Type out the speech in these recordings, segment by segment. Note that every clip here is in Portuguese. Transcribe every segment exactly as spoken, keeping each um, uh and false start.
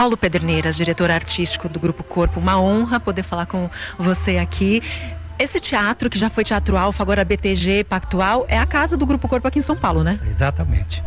Paulo Pederneiras, diretor artístico do Grupo Corpo, uma honra poder falar com você aqui. Esse teatro, que já foi Teatro Alfa, agora B T G Pactual, é a casa do Grupo Corpo aqui em São Paulo, né? Exatamente.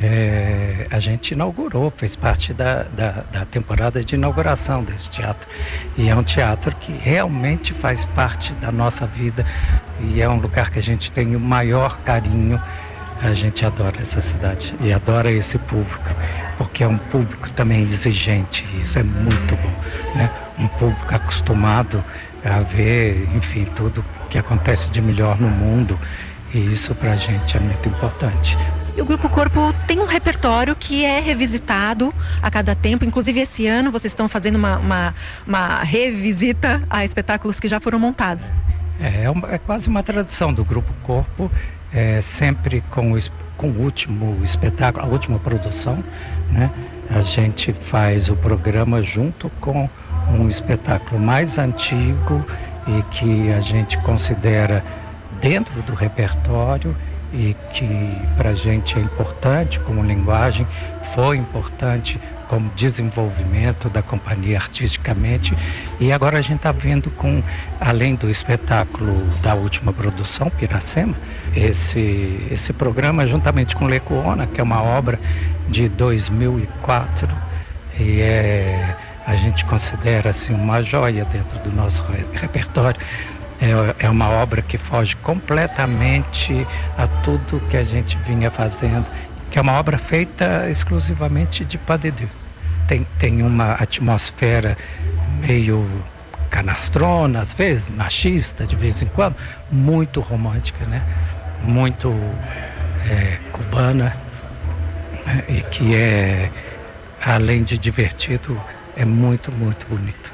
É, a gente inaugurou, fez parte da, da, da temporada de inauguração desse teatro. E é um teatro que realmente faz parte da nossa vida e é um lugar que a gente tem o maior carinho. A gente adora essa cidade e adora esse público, porque é um público também exigente, isso é muito bom, né? Um público acostumado a ver, enfim, tudo que acontece de melhor no mundo, e isso pra gente é muito importante. E o Grupo Corpo tem um repertório que é revisitado a cada tempo, inclusive esse ano vocês estão fazendo uma, uma, uma revisita a espetáculos que já foram montados. É, é, uma, é quase uma tradição do Grupo Corpo, é, sempre com o, com o último espetáculo, a última produção, né? A gente faz o programa junto com um espetáculo mais antigo e que a gente considera dentro do repertório e que para a gente é importante como linguagem, foi importante como desenvolvimento da companhia artisticamente, e agora a gente está vendo com, além do espetáculo da última produção, Piracema, esse, esse programa juntamente com Lecuona, que é uma obra de dois mil e quatro, e é, a gente considera assim uma joia dentro do nosso repertório. É, é uma obra que foge completamente a tudo que a gente vinha fazendo, que é uma obra feita exclusivamente de pas de deux. Tem, tem uma atmosfera meio canastrona, às vezes, machista, de vez em quando, muito romântica, né? Muito é, cubana, né? E que é, além de divertido, é muito, muito bonito.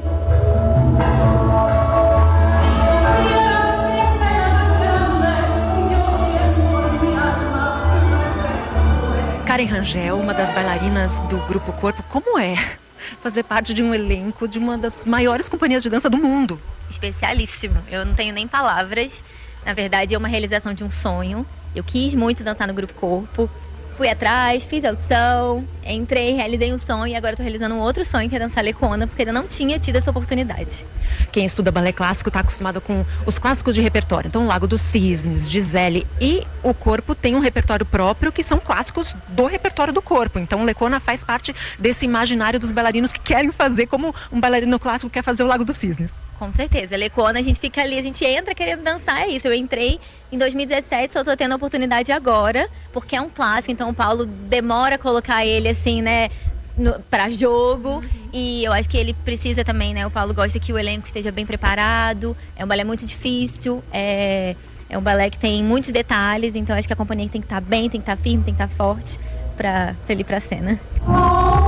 Karen Rangel, uma das bailarinas do Grupo Corpo, como é fazer parte de um elenco de uma das maiores companhias de dança do mundo? Especialíssimo, eu não tenho nem palavras. Na verdade, é uma realização de um sonho. Eu quis muito dançar no Grupo Corpo, fui atrás, fiz a audição, entrei, realizei um sonho e agora estou realizando um outro sonho, que é dançar Lecuona, porque ainda não tinha tido essa oportunidade. Quem estuda balé clássico está acostumado com os clássicos de repertório. Então, Lago dos Cisnes, Gisele, e o Corpo tem um repertório próprio que são clássicos do repertório do Corpo. Então, Lecuona faz parte desse imaginário dos bailarinos que querem fazer como um bailarino clássico quer fazer o Lago dos Cisnes. Com certeza, Lecuona, a gente fica ali, a gente entra querendo dançar, é isso. Eu entrei em dois mil e dezessete, só estou tendo a oportunidade agora, porque é um clássico, então o Paulo demora a colocar ele assim, né, no, pra jogo, uhum. E eu acho que ele precisa também, né, o Paulo gosta que o elenco esteja bem preparado, é um balé muito difícil, é, é um balé que tem muitos detalhes, então acho que a companhia tem que estar bem, tem que estar firme, tem que estar forte pra, pra ir pra cena.